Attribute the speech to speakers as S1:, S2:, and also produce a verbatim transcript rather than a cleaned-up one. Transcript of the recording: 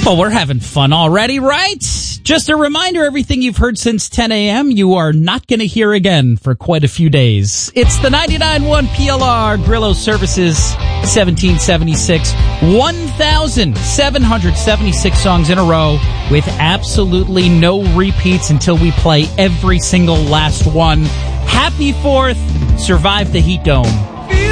S1: Well, we're having fun already, right? Just a reminder, everything you've heard since ten a.m., you are not going to hear again for quite a few days. It's the ninety-nine point one P L R Grillo Services seventeen seventy-six. one thousand seven hundred seventy-six songs in a row with absolutely no repeats until we play every single last one. Happy fourth. Survive the heat dome.